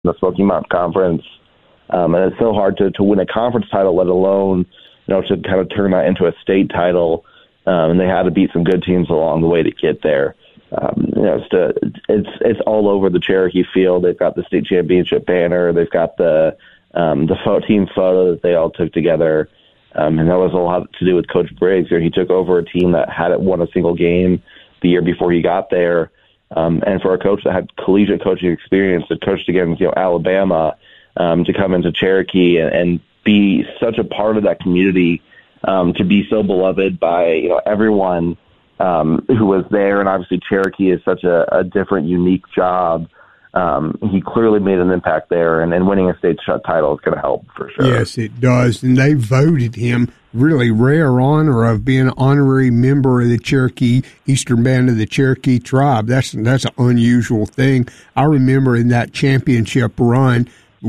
the Smoky Mountain Conference. And it's so hard to win a conference title, let alone, to kind of turn that into a state title. And they had to beat some good teams along the way to get there. It's all over the Cherokee field. They've got the state championship banner. They've got the team photo that they all took together. And that was a lot to do with Coach Briggs. He took over a team that hadn't won a single game the year before he got there. And for a coach that had collegiate coaching experience, that coached against Alabama, to come into Cherokee and be such a part of that community, to be so beloved by everyone who was there. And obviously Cherokee is such a different, unique job. He clearly made an impact there, and winning a state title is going to help for sure. Yes, it does. And they voted him really rare honor of being an honorary member of the Cherokee Eastern Band of the Cherokee tribe. That's an unusual thing. I remember in that championship run,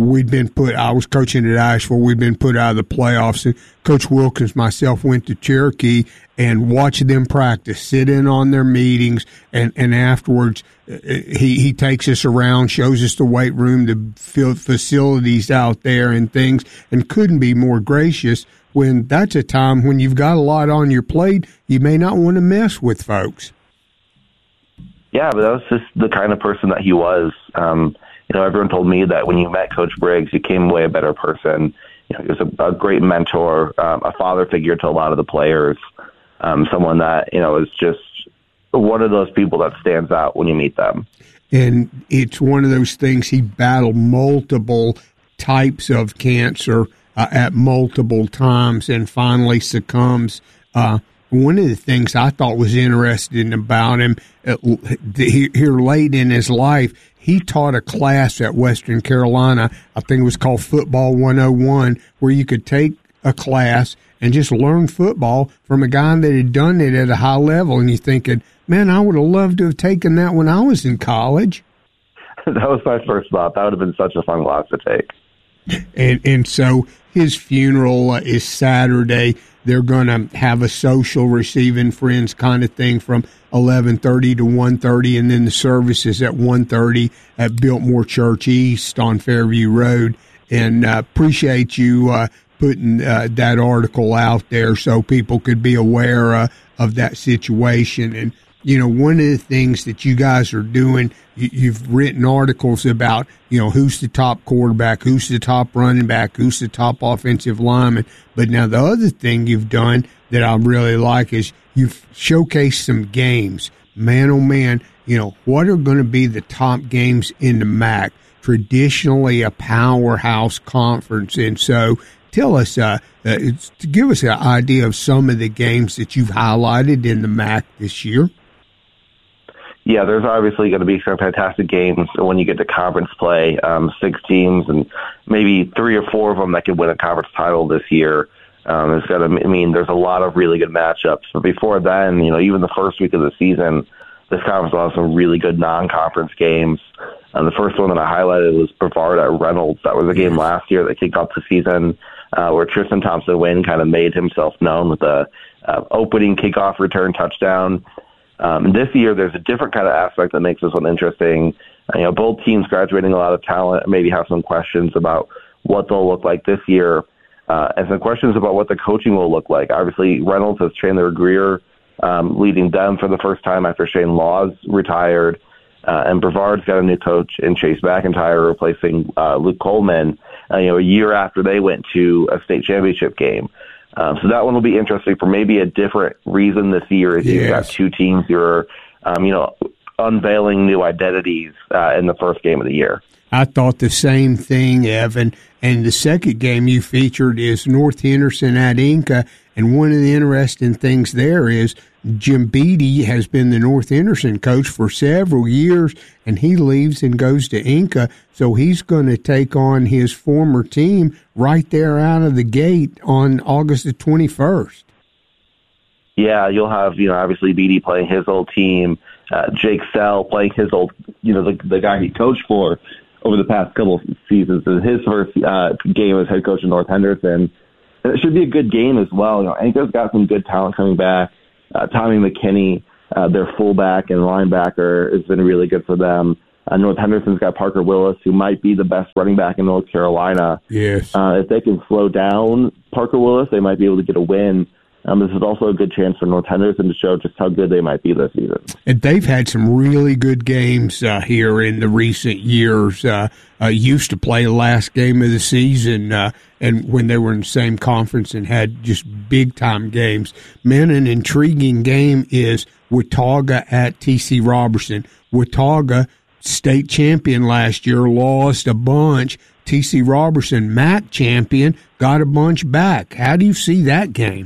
I was coaching at Asheville. We'd been put out of the playoffs, and Coach Wilkins, myself, went to Cherokee and watched them practice, sit in on their meetings, and afterwards he takes us around, shows us the weight room, the facilities out there and things, and couldn't be more gracious when that's a time when you've got a lot on your plate. You may not want to mess with folks. Yeah, but that was just the kind of person that he was. Everyone told me that when you met Coach Briggs, you came away a better person. He was a great mentor, a father figure to a lot of the players, someone that, is just one of those people that stands out when you meet them. And it's one of those things, he battled multiple types of cancer at multiple times and finally succumbs. One of the things I thought was interesting about him, here late in his life, he taught a class at Western Carolina, I think it was called Football 101, where you could take a class and just learn football from a guy that had done it at a high level. And you're thinking, man, I would have loved to have taken that when I was in college. That was my first thought. That would have been such a fun class to take. And so his funeral is Saturday. They're going to have a social receiving friends kind of thing from 11:30 to 1:30, and then the service is at 1:30 at Biltmore Church East on Fairview Road. And appreciate you putting that article out there so people could be aware of that situation. And, one of the things that you guys are doing, you've written articles about, who's the top quarterback, who's the top running back, who's the top offensive lineman. But now the other thing you've done that I really like is you've showcased some games. Man, oh man, what are going to be the top games in the MAC? Traditionally a powerhouse conference. And so tell us, to give us an idea of some of the games that you've highlighted in the MAC this year. Yeah, there's obviously going to be some fantastic games when you get to conference play. 6 teams and maybe 3 or 4 of them that could win a conference title this year. It's got to mean there's a lot of really good matchups. But before then, even the first week of the season, this conference will have some really good non-conference games. The first one that I highlighted was Brevard at Reynolds. That was a game last year that kicked off the season where Tristan Thompson-Wynn kind of made himself known with a opening kickoff return touchdown. This year, there's a different kind of aspect that makes this one interesting. Both teams graduating a lot of talent, maybe have some questions about what they'll look like this year, and some questions about what the coaching will look like. Obviously, Reynolds has Chandler Greer leading them for the first time after Shane Laws retired, and Brevard's got a new coach in Chase McIntyre replacing Luke Coleman, a year after they went to a state championship game. So that one will be interesting for maybe a different reason this year. Is You've got 2 teams who are, unveiling new identities in the first game of the year. I thought the same thing, Evan. And the second game you featured is North Henderson at Inca. And one of the interesting things there is Jim Beattie has been the North Henderson coach for several years, and he leaves and goes to Inca. So he's going to take on his former team right there out of the gate on August the 21st. Yeah, you'll have, obviously Beattie playing his old team, Jake Sell playing his old, the guy he coached for over the past couple of seasons. This is his first game as head coach of North Henderson. And it should be a good game as well. Inca's got some good talent coming back. Tommy McKinney, their fullback and linebacker, has been really good for them. North Henderson's got Parker Willis, who might be the best running back in North Carolina. Yes. If they can slow down Parker Willis, they might be able to get a win. This is also a good chance for North Henderson to show just how good they might be this season. And they've had some really good games here in the recent years. Used to play the last game of the season and when they were in the same conference and had just big-time games. Man, an intriguing game is Watauga at T.C. Robertson. Watauga, state champion last year, lost a bunch. T.C. Robertson, MAC champion, got a bunch back. How do you see that game?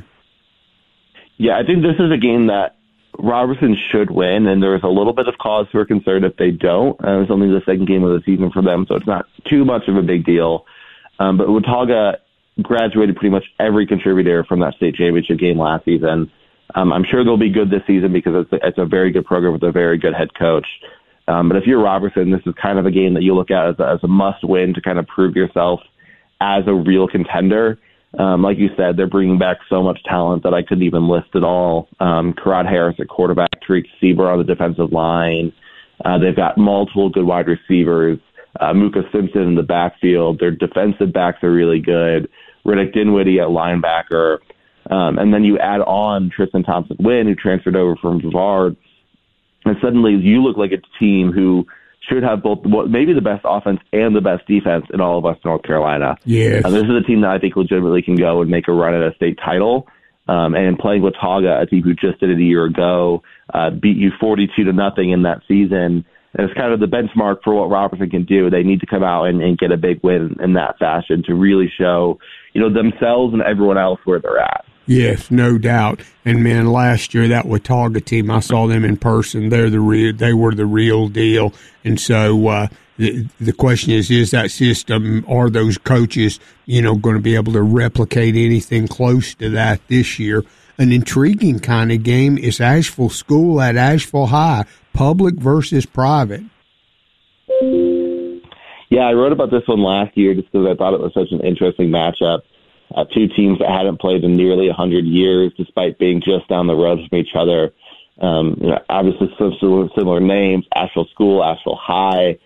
Yeah, I think this is a game that Robertson should win, and there's a little bit of cause for concern if they don't. It's only the second game of the season for them, so it's not too much of a big deal. But Watauga graduated pretty much every contributor from that state championship game last season. I'm sure they'll be good this season because it's a very good program with a very good head coach. But if you're Robertson, this is kind of a game that you look at as a must-win to kind of prove yourself as a real contender. Like you said, they're bringing back so much talent that I couldn't even list it all. Karad Harris at quarterback, Tariq Sieber on the defensive line. They've got multiple good wide receivers. Muka Simpson in the backfield. Their defensive backs are really good. Riddick Dinwiddie at linebacker. And then you add on Tristan Thompson-Wynn, who transferred over from Brevard. And suddenly you look like a team who should have both, maybe the best offense and the best defense in all of West North Carolina. Yes. This is a team that I think legitimately can go and make a run at a state title. And playing Watauga, a team who just did it a year ago, beat you 42-0 in that season. And it's kind of the benchmark for what Robertson can do. They need to come out and get a big win in that fashion to really show, themselves and everyone else where they're at. Yes, no doubt. And man, last year that Watauga team, I saw them in person. They were the real deal. And so the question is that system, are those coaches, going to be able to replicate anything close to that this year? An intriguing kind of game is Asheville School at Asheville High, public versus private. Yeah, I wrote about this one last year just because I thought it was such an interesting matchup. Two teams that hadn't played in nearly 100 years, despite being just down the road from each other. Obviously, some similar names: Asheville School, Asheville High.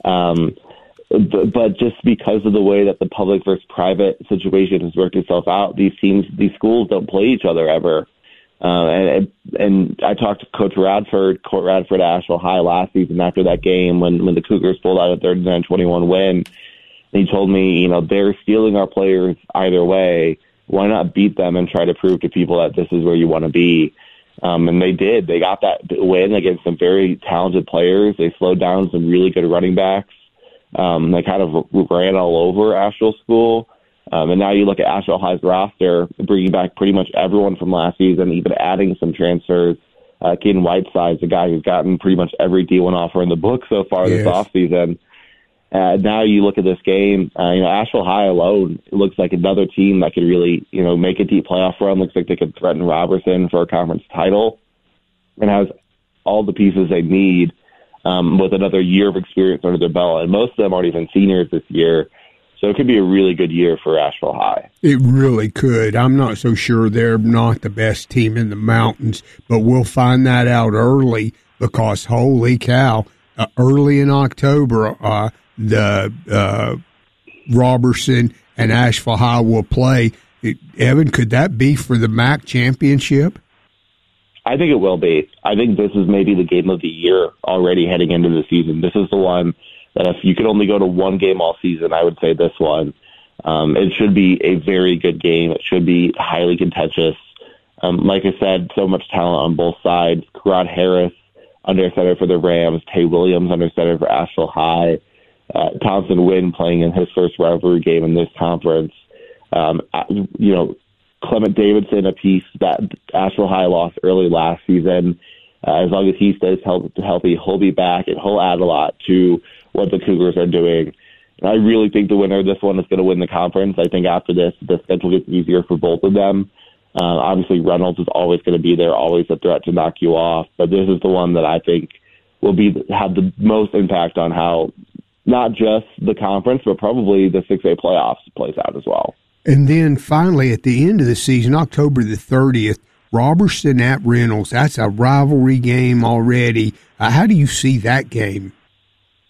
But just because of the way that the public versus private situation has worked itself out, these schools don't play each other ever. And I talked to Coach Radford at Asheville High last season after that game when the Cougars pulled out a 39-21 win. And he told me, they're stealing our players either way. Why not beat them and try to prove to people that this is where you want to be? And they did. They got that win against some very talented players. They slowed down some really good running backs. They kind of ran all over Asheville School. And now you look at Asheville High's roster, bringing back pretty much everyone from last season, even adding some transfers. Caden Whiteside's a guy who's gotten pretty much every D1 offer in the book so far this offseason. Now you look at this game, Asheville High alone, it looks like another team that could really, make a deep playoff run. Looks like they could threaten Robertson for a conference title and has all the pieces they need with another year of experience under their belt. And most of them aren't even seniors this year. So it could be a really good year for Asheville High. It really could. I'm not so sure they're not the best team in the mountains, but we'll find that out early because, holy cow, early in October, the Robertson and Asheville High will play. Evan, could that be for the MAC championship? I think it will be. I think this is maybe the game of the year already heading into the season. This is the one that if you could only go to one game all season, I would say this one. It should be a very good game. It should be highly contentious. Like I said, so much talent on both sides. Karad Harris, under center for the Rams. Tay Williams, under center for Asheville High. Thompson-Wynn playing in his first rivalry game in this conference. Clement Davidson, a piece that Asheville High lost early last season. As long as he stays healthy, he'll be back, and he'll add a lot to what the Cougars are doing. And I really think the winner of this one is going to win the conference. I think after this, the schedule gets easier for both of them. Obviously, Reynolds is always going to be there, always a threat to knock you off. But this is the one that I think will have the most impact on how not just the conference, but probably the 6A playoffs plays out as well. And then finally, at the end of the season, October the 30th, Robertson at Reynolds. That's a rivalry game already. How do you see that game?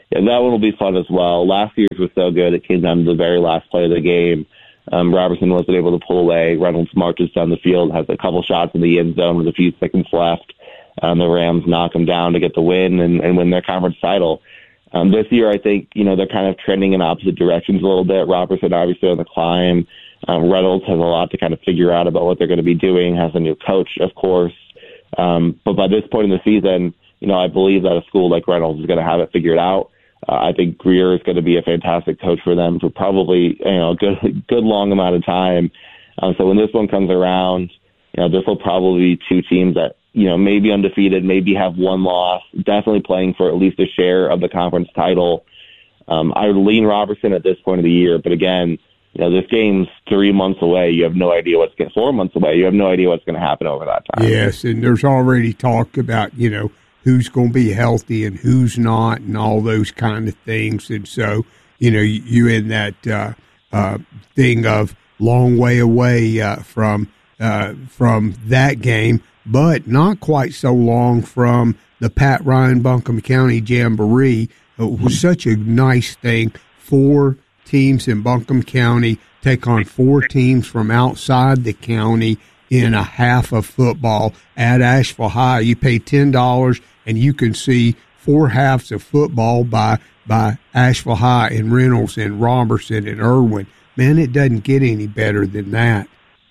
and that one will be fun as well. Last year's was so good; it came down to the very last play of the game. Robertson wasn't able to pull away. Reynolds marches down the field, has a couple shots in the end zone with a few seconds left. The Rams knock them down to get the win and win their conference title. This year, I think, they're kind of trending in opposite directions a little bit. Robertson obviously on the climb. Reynolds has a lot to kind of figure out about what they're going to be doing, has a new coach, of course. But by this point in the season, I believe that a school like Reynolds is going to have it figured out. I think Greer is going to be a fantastic coach for them for probably a good long amount of time. So when this one comes around, this will probably be two teams that maybe undefeated, maybe have one loss, definitely playing for at least a share of the conference title. I would lean Robertson at this point of the year, but again, this game's 3 months away. You have no idea 4 months away. You have no idea what's going to happen over that time. Yes, and there's already talk about who's going to be healthy and who's not, and all those kind of things. And so, you in that thing of long way away from that game, but not quite so long from the Pat Ryan Buncombe County Jamboree. It was such a nice thing. 4 teams in Buncombe County take on 4 teams from outside the county in a half of football at Asheville High. You pay $10 and you can see 4 halves of football by Asheville High and Reynolds and Robertson and Irwin. Man, it doesn't get any better than that.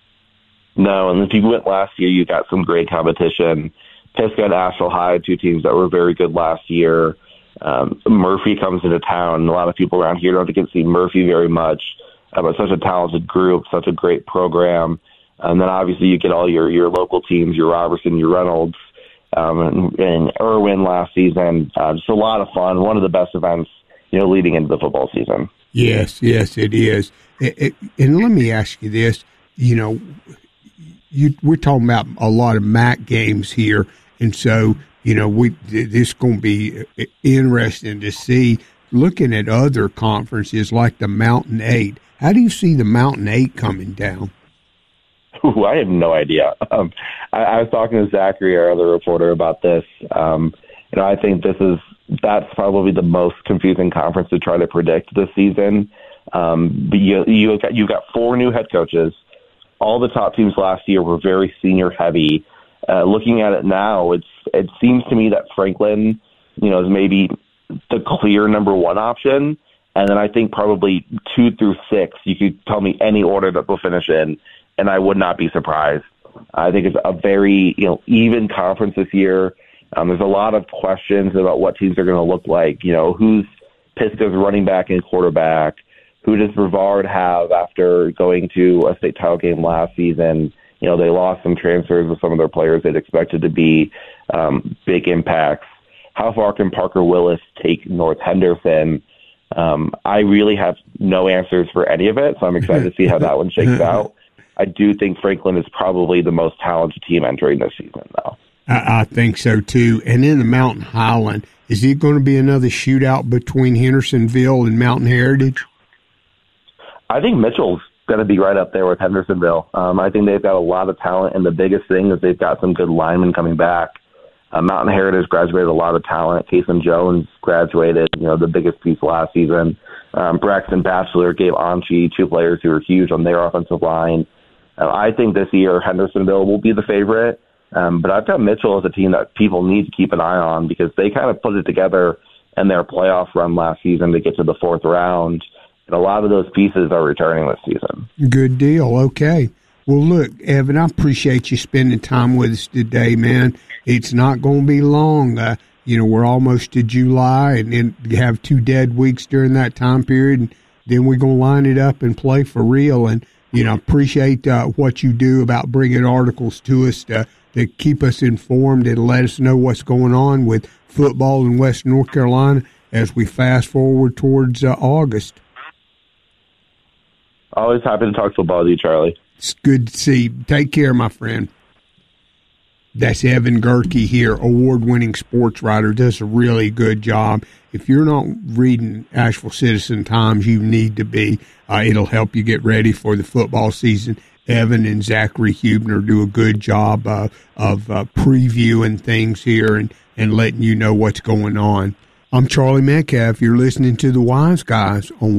No, and if you went last year, you got some great competition. Pisgah and Asheville High, 2 teams that were very good last year. Murphy comes into town. A lot of people around here don't get to see Murphy very much, but such a talented group, such a great program. And then obviously you get all your local teams, your Robertson, your Reynolds, and Irwin last season. Just a lot of fun. One of the best events, leading into the football season. Yes, it is. And let me ask you this, we're talking about a lot of MAC games here, and so this is going to be interesting to see. Looking at other conferences like the Mountain 8, how do you see the Mountain 8 coming down? Ooh, I have no idea. I was talking to Zachary, our other reporter, about this. I think that's probably the most confusing conference to try to predict this season. But you've got 4 new head coaches. All the top teams last year were very senior heavy. Looking at it now, it seems to me that Franklin, is maybe the clear number 1 option. And then I think probably 2 through 6, you could tell me any order that they'll finish in, and I would not be surprised. I think it's a very, even conference this year. There's a lot of questions about what teams are going to look like. Who's Pisgah's running back and quarterback? Who does Brevard have after going to a state title game last season? They lost some transfers with some of their players they'd expected to be big impacts. How far can Parker Willis take North Henderson? I really have no answers for any of it, so I'm excited to see how that one shakes out. I do think Franklin is probably the most talented team entering this season, though. I think so, too. And in the Mountain Highland, is it going to be another shootout between Hendersonville and Mountain Heritage? I think Mitchell's going to be right up there with Hendersonville. I think they've got a lot of talent, and the biggest thing is they've got some good linemen coming back. Mountain Heritage graduated a lot of talent. Kason Jones graduated, the biggest piece last season. Braxton Batchelor, Gabe Onchi, 2 players who are huge on their offensive line. I think this year Hendersonville will be the favorite, but I've got Mitchell as a team that people need to keep an eye on because they kind of put it together in their playoff run last season to get to the 4th round, and a lot of those pieces are returning this season. Good deal. Okay. Well, look, Evan, I appreciate you spending time with us today, man. It's not going to be long. We're almost to July, and then you have 2 dead weeks during that time period, and then we're going to line it up and play for real. And appreciate what you do about bringing articles to us to keep us informed and let us know what's going on with football in Western North Carolina as we fast forward towards August. Always happy to talk football with you, Charlie. It's good to see you. Take care, my friend. That's Evan Gerke here, award-winning sports writer, does a really good job. If you're not reading Asheville Citizen-Times, you need to be. It'll help you get ready for the football season. Evan and Zachary Hubner do a good job of previewing things here and letting you know what's going on. I'm Charlie Metcalf. You're listening to The Wise Guys on